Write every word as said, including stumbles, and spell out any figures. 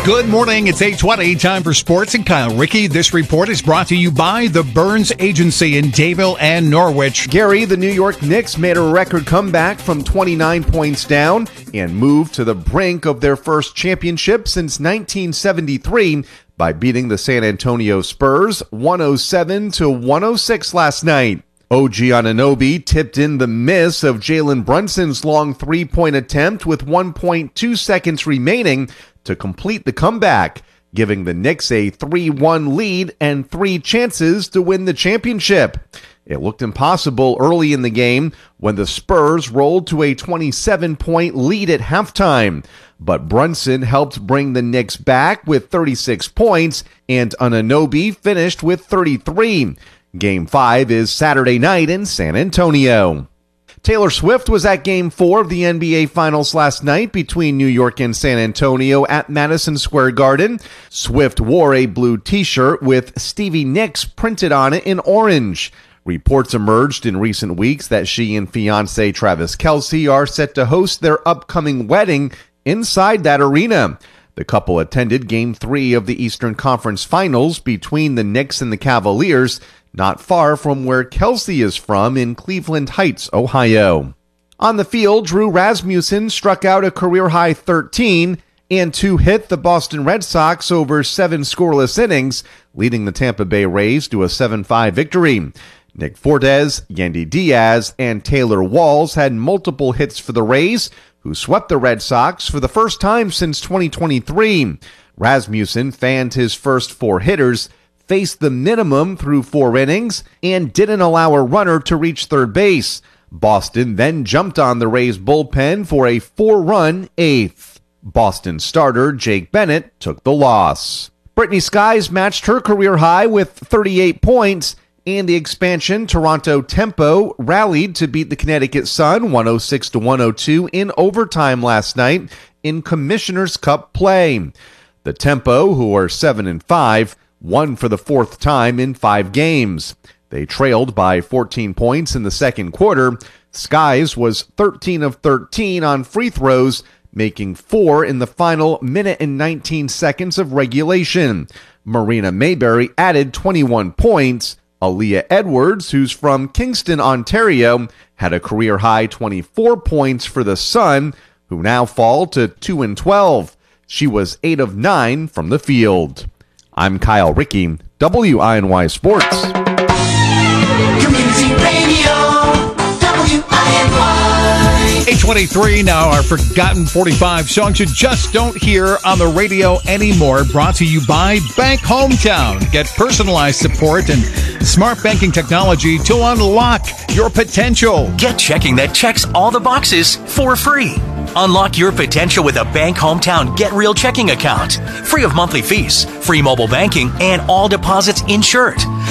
Good morning. It's eight twenty. Time for sports and Kyle Rickey. This report is brought to you by the Burns Agency in Dayville and Norwich. Gary, the New York Knicks made a record comeback from twenty-nine points down and moved to the brink of their first championship since nineteen seventy-three by beating the San Antonio Spurs one oh seven to one oh six last night. O G Anunoby tipped in the miss of Jalen Brunson's long three-point attempt with one point two seconds remaining to complete the comeback, giving the Knicks a three one lead and three chances to win the championship. It looked impossible early in the game when the Spurs rolled to a twenty-seven point lead at halftime, but Brunson helped bring the Knicks back with thirty-six points, and Anunoby finished with thirty-three. Game five is Saturday night in San Antonio. Taylor Swift was at Game four of the N B A Finals last night between New York and San Antonio at Madison Square Garden. Swift wore a blue t-shirt with Stevie Nicks printed on it in orange. Reports emerged in recent weeks that she and fiancé Travis Kelce are set to host their upcoming wedding inside that arena. The couple attended Game three of the Eastern Conference Finals between the Knicks and the Cavaliers, not far from where Kelce is from in Cleveland Heights, Ohio. On the field, Drew Rasmussen struck out a career-high thirteen and two hit the Boston Red Sox over seven scoreless innings, leading the Tampa Bay Rays to a seven five victory. Nick Fortes, Yandy Diaz, and Taylor Walls had multiple hits for the Rays, who swept the Red Sox for the first time since twenty twenty-three. Rasmussen fanned his first four hitters, faced the minimum through four innings, and didn't allow a runner to reach third base. Boston then jumped on the Rays bullpen for a four-run eighth. Boston starter Jake Bennett took the loss. Brittany Skies matched her career high with thirty-eight points, and the expansion Toronto Tempo rallied to beat the Connecticut Sun one oh six to one oh two in overtime last night in Commissioner's Cup play. The Tempo, who are seven and five, won for the fourth time in five games. They trailed by fourteen points in the second quarter. Skies was thirteen of thirteen on free throws, making four in the final minute and nineteen seconds of regulation. Marina Mayberry added twenty-one points. Aaliyah Edwards, who's from Kingston, Ontario, had a career-high twenty-four points for the Sun, who now fall to two and twelve. She was eight of nine from the field. I'm Kyle Rickey, W I N Y Sports. Community Radio, W I N Y. eight twenty-three now, our forgotten forty-five songs you just don't hear on the radio anymore. Brought to you by Bank Hometown. Get personalized support and smart banking technology to unlock your potential. Get checking that checks all the boxes for free. Unlock your potential with a Bank Hometown Get Real checking account. Free of monthly fees, free mobile banking, and all deposits insured.